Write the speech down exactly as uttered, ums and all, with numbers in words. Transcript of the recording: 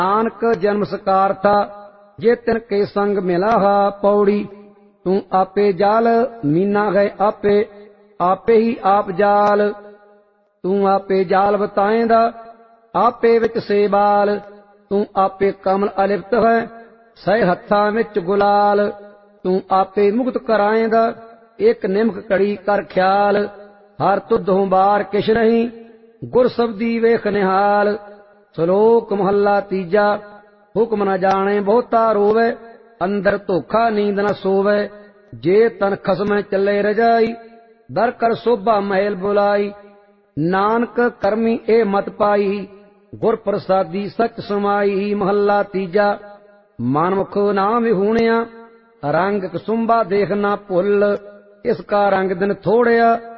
नानक जन्म सकार था जे तिन के संग मिला हा। पौड़ी तू आपे जाल मीना गए आपे आपे ही आप जाल। तू आपे जाल बताएंदा आपे विच सेबाल। तू आपे कमल अलिप्त है सह हत्था विच गुलाल। तू आपे मुक्त कराएंदा एक निमक कड़ी कर ख्याल। हर तुधों बार किश नहीं गुर सबदी वेख निहाल। श्लोक महला तीजा। हुक्म न जाने बहुता रोवे अंदर धोखा नींद न सोवे। जे तन खसम चले रजाई दर कर शोभा महल बुलाई। नानक करमी ए मत पाई गुर प्रसादी सच समाई। महला तीजा। मनमुख नाम विहूणिया रंग कसुंबा देखना भुल। इसका रंग दिन थोड़िया